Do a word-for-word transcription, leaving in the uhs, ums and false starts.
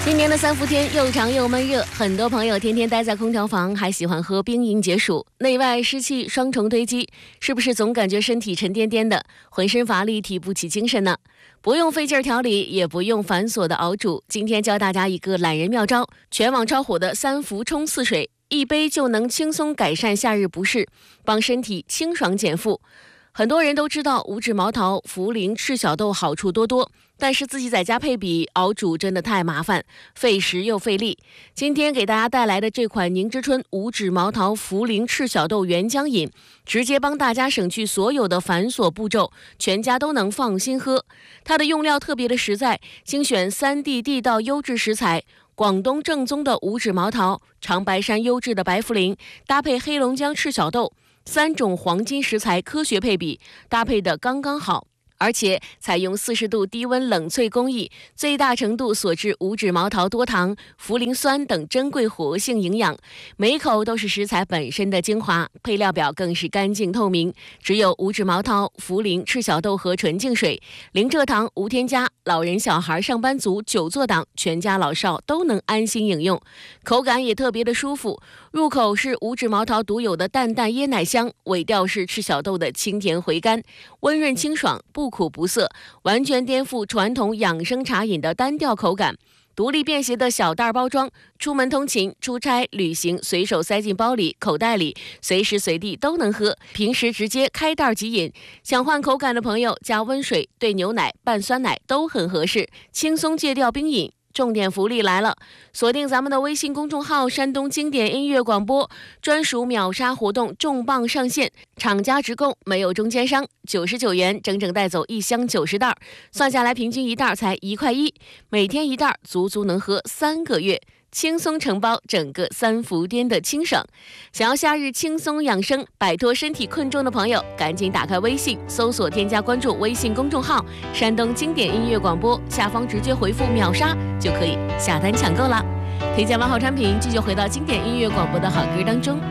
今年的三伏天又长又闷热，很多朋友天天待在空调房，还喜欢喝冰饮解暑，内外湿气双重堆积，是不是总感觉身体沉甸甸的，浑身乏力，提不起精神呢？不用费劲调理，也不用繁琐的熬煮，今天教大家一个懒人妙招，全网超火的三伏冲刺水，一杯就能轻松改善夏日不适，帮身体清爽减负。很多人都知道五指毛桃、茯苓、赤小豆好处多多，但是自己在家配比熬煮真的太麻烦，费时又费力。今天给大家带来的这款宁之春五指毛桃、茯苓、赤小豆原浆饮，直接帮大家省去所有的繁琐步骤，全家都能放心喝。它的用料特别的实在，精选三地地道优质食材，广东正宗的五指毛桃、长白山优质的白茯苓，搭配黑龙江赤小豆，三种黄金食材科学配比，搭配的刚刚好，而且采用四十度低温冷萃工艺，最大程度锁制五指毛桃多糖、茯苓酸等珍贵活性营养，每一口都是食材本身的精华，配料表更是干净透明，只有五指毛桃、茯苓、赤小豆和纯净水，零蔗糖、无添加，老人小孩、上班族、久坐党，全家老少都能安心饮用，口感也特别的舒服。入口是五指毛桃独有的淡淡椰奶香，尾调是赤小豆的清甜回甘，温润清爽，不苦不涩，完全颠覆传统养生茶饮的单调口感。独立便携的小袋包装，出门通勤、出差、旅行，随手塞进包里、口袋里，随时随地都能喝。平时直接开袋即饮，想换口感的朋友加温水兑牛奶、拌酸奶都很合适，轻松戒掉冰饮。重点福利来了，锁定咱们的微信公众号山东经典音乐广播，专属秒杀活动重磅上线，厂家直供，没有中间商，九十九元整整带走一箱九十袋，算下来平均一袋才一块一，每天一袋足足能喝三个月，轻松承包整个三伏天的清爽。想要夏日轻松养生，摆脱身体困重的朋友，赶紧打开微信搜索添加关注微信公众号山东经典音乐广播，下方直接回复秒杀就可以下单抢购了。推荐完好产品，继续回到经典音乐广播的好歌当中。